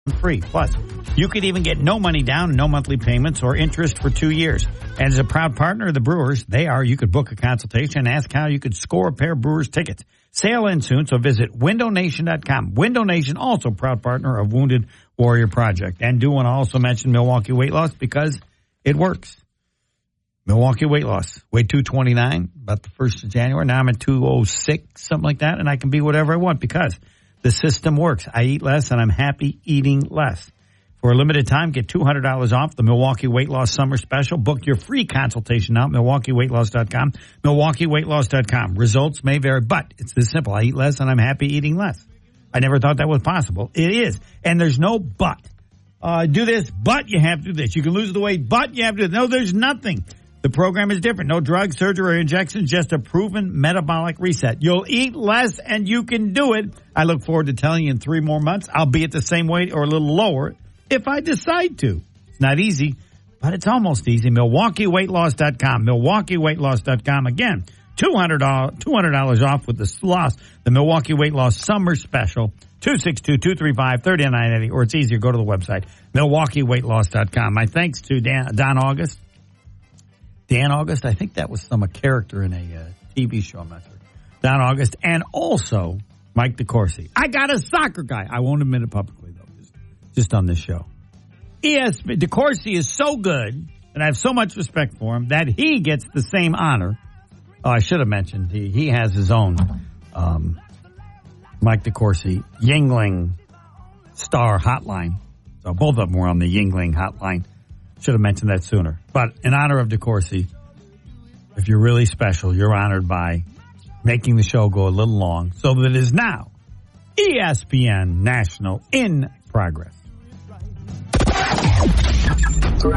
free. Plus, you could even get no money down, no monthly payments or interest for 2 years. And as a proud partner of the Brewers, you could book a consultation and ask how you could score a pair of Brewers tickets. Sale ends soon, so visit windownation.com. Window Nation, also proud partner of Wounded Warrior Project. And do want to also mention Milwaukee Weight Loss because it works. Milwaukee Weight Loss. Weighed 229 about the 1st of January. Now I'm at 206, something like that, and I can be whatever I want because the system works. I eat less, and I'm happy eating less. For a limited time, get $200 off the Milwaukee Weight Loss Summer Special. Book your free consultation now at MilwaukeeWeightLoss.com. MilwaukeeWeightLoss.com. Results may vary, but it's this simple. I eat less, and I'm happy eating less. I never thought that was possible. It is, and there's no but. Do this, but you have to do this. You can lose the weight, but you have to do this. No, there's nothing. The program is different. No drugs, surgery, or injections, just a proven metabolic reset. You'll eat less, and you can do it. I look forward to telling you in 3 more months I'll be at the same weight or a little lower if I decide to. It's not easy, but it's almost easy. MilwaukeeWeightLoss.com. MilwaukeeWeightLoss.com. Again, $200 off with the Milwaukee Weight Loss Summer Special. 262-235-3980, or it's easier, go to the website, MilwaukeeWeightLoss.com. My thanks to Don August. Dan August, I think that was a character in a TV show, I'm not sure. Don August, and also Mike DeCourcy. I got a soccer guy. I won't admit it publicly, though, just on this show. DeCourcy is so good, and I have so much respect for him, that he gets the same honor. Oh, I should have mentioned, he has his own Mike DeCourcy Yuengling Star Hotline. So both of them were on the Yuengling Hotline. Should have mentioned that sooner. But in honor of DeCourcy, if you're really special, you're honored by making the show go a little long. So that it is now ESPN National in progress. We've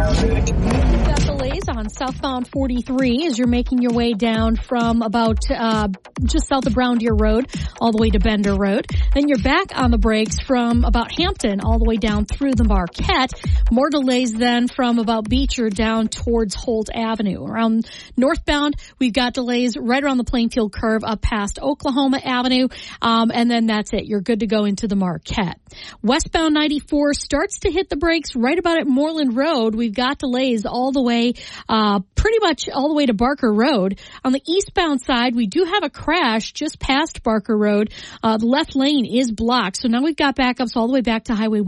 got delays on southbound 43 as you're making your way down from about just south of Brown Deer Road all the way to Bender Road. Then you're back on the brakes from about Hampton all the way down through the Marquette. More delays then from about Beecher down towards Holt Avenue. Around northbound, we've got delays right around the Plainfield curve up past Oklahoma Avenue. And then that's it. You're good to go into the Marquette. Westbound 94 starts to hit the brakes right about at Moreland Road. We've got delays all the way, pretty much all the way to Barker Road. On the eastbound side, we do have a crash just past Barker Road. The left lane is blocked. So now we've got backups all the way back to Highway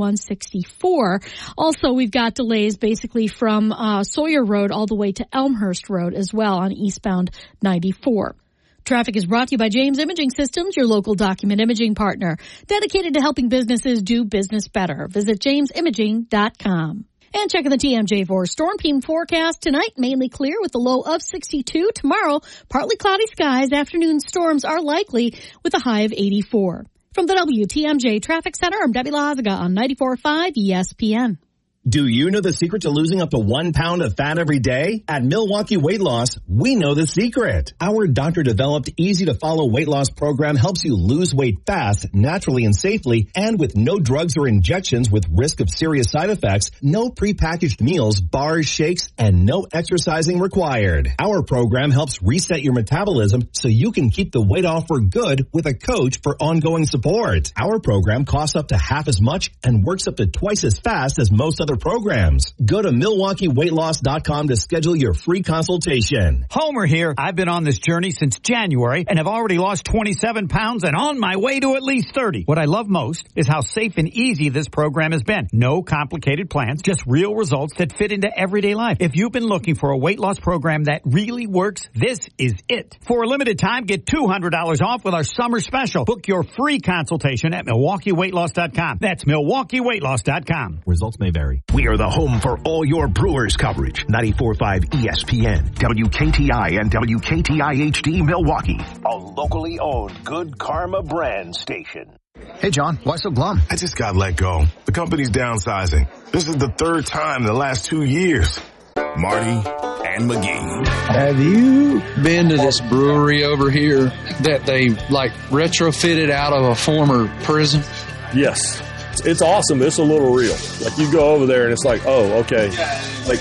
164. Also, we've got delays basically from Sawyer Road all the way to Elmhurst Road as well on eastbound 94. Traffic is brought to you by James Imaging Systems, your local document imaging partner, dedicated to helping businesses do business better. Visit jamesimaging.com. And checking the TMJ4 storm team forecast tonight, mainly clear with a low of 62. Tomorrow, partly cloudy skies. Afternoon storms are likely with a high of 84. From the WTMJ Traffic Center, I'm Debbie Lazaga on 94.5 ESPN. Do you know the secret to losing up to 1 pound of fat every day? At Milwaukee Weight Loss, we know the secret. Our doctor-developed, easy-to-follow weight loss program helps you lose weight fast, naturally and safely, and with no drugs or injections with risk of serious side effects, no prepackaged meals, bars, shakes, and no exercising required. Our program helps reset your metabolism so you can keep the weight off for good with a coach for ongoing support. Our program costs up to half as much and works up to twice as fast as most other programs. Go to MilwaukeeWeightLoss.com to schedule your free consultation. Homer here. I've been on this journey since January and have already lost 27 pounds and on my way to at least 30. What I love most is how safe and easy this program has been. No complicated plans, just real results that fit into everyday life. If you've been looking for a weight loss program that really works, this is it. For a limited time, get $200 off with our summer special. Book your free consultation at MilwaukeeWeightLoss.com. That's MilwaukeeWeightLoss.com. Results may vary. We are the home for all your Brewers coverage. 94.5 ESPN, WKTI and WKTI HD Milwaukee. A locally owned Good Karma brand station. Hey, John, why so glum? I just got let go. The company's downsizing. This is the 3rd time in the last 2 years. Marty and McGee. Have you been to this brewery over here that they retrofitted out of a former prison? Yes. It's awesome. It's a little real. Like you go over there and it's like, oh, okay. Like,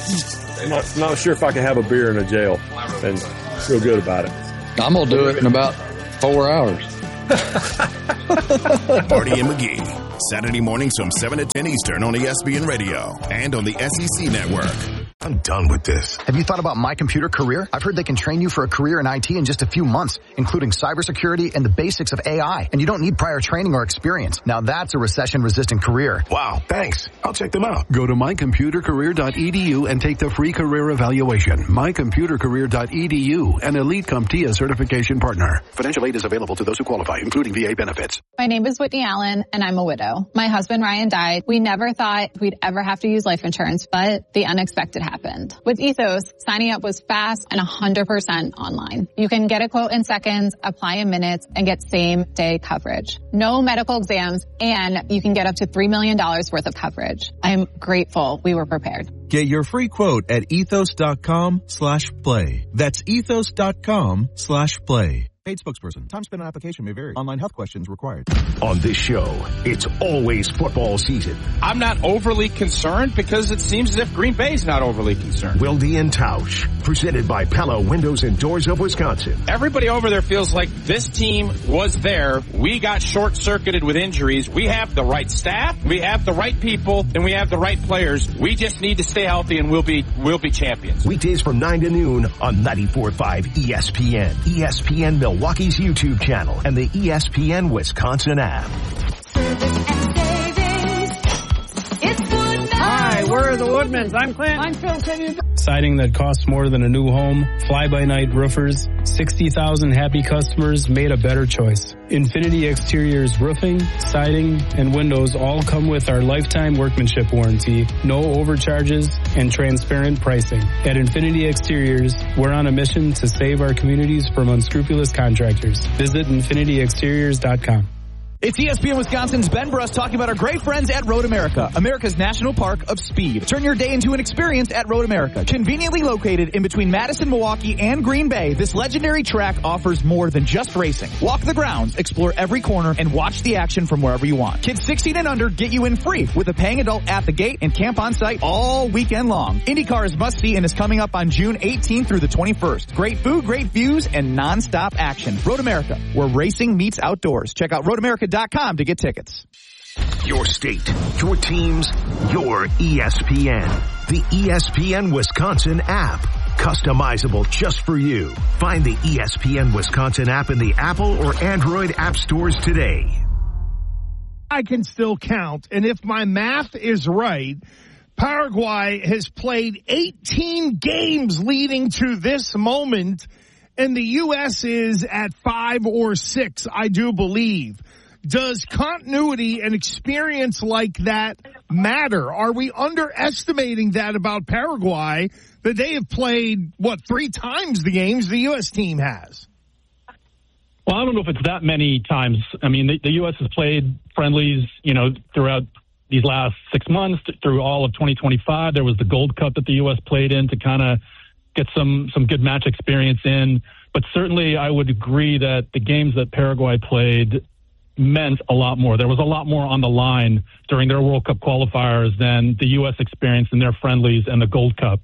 I'm not sure if I can have a beer in a jail and feel good about it. I'm going to do it in about 4 hours. Marty and McGee, Saturday mornings from 7 to 10 Eastern on ESPN Radio and on the SEC Network. I'm done with this. Have you thought about My Computer Career? I've heard they can train you for a career in IT in just a few months, including cybersecurity and the basics of AI. And you don't need prior training or experience. Now that's a recession-resistant career. Wow, thanks. I'll check them out. Go to mycomputercareer.edu and take the free career evaluation. mycomputercareer.edu, an Elite CompTIA certification partner. Financial aid is available to those who qualify, including VA benefits. My name is Whitney Allen, and I'm a widow. My husband, Ryan, died. We never thought we'd ever have to use life insurance, but the unexpected happened. With Ethos, signing up was fast and 100% online. You can get a quote in seconds, apply in minutes, and get same-day coverage. No medical exams, and you can get up to $3 million worth of coverage. I'm grateful we were prepared. Get your free quote at ethos.com/play. That's ethos.com/play. Paid spokesperson. Time spent on application may vary. Online health questions required. On this show, it's always football season. I'm not overly concerned because it seems as if Green Bay's not overly concerned. Wilde and Tausch, presented by Pella Windows and Doors of Wisconsin. Everybody over there feels like this team was there. We got short-circuited with injuries. We have the right staff, we have the right people, and we have the right players. We just need to stay healthy and we'll be champions. Weekdays from 9 to noon on 94.5 ESPN. ESPN Milwaukee's YouTube channel and the ESPN Wisconsin app. Hi, we're the Woodmans. I'm Clint. I'm Phil. Siding that costs more than a new home, fly-by-night roofers, 60,000 happy customers made a better choice. Infinity Exteriors roofing, siding, and windows all come with our lifetime workmanship warranty, no overcharges, and transparent pricing. At Infinity Exteriors, we're on a mission to save our communities from unscrupulous contractors. Visit infinityexteriors.com. It's ESPN Wisconsin's Ben Bruss talking about our great friends at Road America, America's national park of speed. Turn your day into an experience at Road America. Conveniently located in between Madison, Milwaukee, and Green Bay, this legendary track offers more than just racing. Walk the grounds, explore every corner, and watch the action from wherever you want. Kids 16 and under get you in free with a paying adult at the gate and camp on site all weekend long. IndyCar is must-see and is coming up on June 18th through the 21st. Great food, great views, and non-stop action. Road America, where racing meets outdoors. Check out roadamerica.com to get tickets. Your state, your teams, your ESPN. The ESPN Wisconsin app. Customizable just for you. Find the ESPN Wisconsin app in the Apple or Android app stores today. I can still count, and if my math is right, Paraguay has played 18 games leading to this moment, and the U.S. is at 5 or 6, I do believe. Does continuity and experience like that matter? Are we underestimating that about Paraguay, that they have played, 3 times the games the U.S. team has? Well, I don't know if it's that many times. I mean, the U.S. has played friendlies, throughout these last 6 months, through all of 2025. There was the Gold Cup that the U.S. played in to kind of get some good match experience in. But certainly I would agree that the games that Paraguay played meant a lot more. There was a lot more on the line during their World Cup qualifiers than the U.S. experienced in their friendlies and the Gold Cup.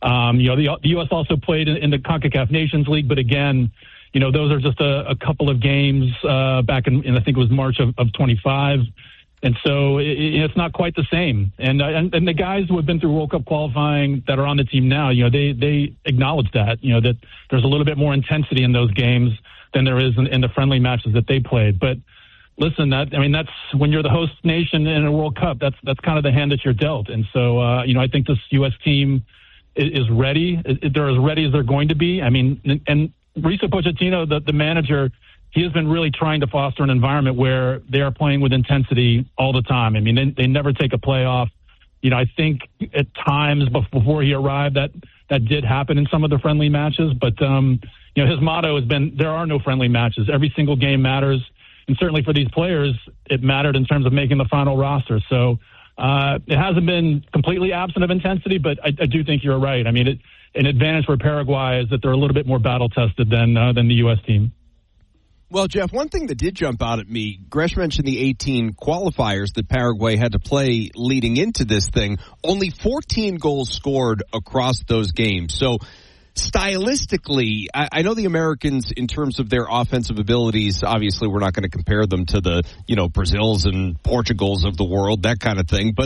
The U.S. also played in the CONCACAF Nations League, but again, those are just a couple of games back in I think it was March of 25. And so it's not quite the same. And the guys who have been through World Cup qualifying that are on the team now, they acknowledge that, that there's a little bit more intensity in those games than there is in the friendly matches that they played. But listen, that's when you're the host nation in a World Cup, that's kind of the hand that you're dealt. And so, I think this U.S. team is ready. They're as ready as they're going to be. I mean, and Mauricio Pochettino, the manager, he has been really trying to foster an environment where they are playing with intensity all the time. I mean, they never take a play off. I think at times before he arrived that did happen in some of the friendly matches. But, his motto has been, there are no friendly matches. Every single game matters. And certainly for these players, it mattered in terms of making the final roster. So it hasn't been completely absent of intensity, but I do think you're right. I mean, an advantage for Paraguay is that they're a little bit more battle-tested than the U.S. team. Well, Jeff, one thing that did jump out at me, Gresh mentioned the 18 qualifiers that Paraguay had to play leading into this thing. Only 14 goals scored across those games. So stylistically, I know the Americans, in terms of their offensive abilities, obviously we're not going to compare them to the, Brazils and Portugals of the world, that kind of thing. But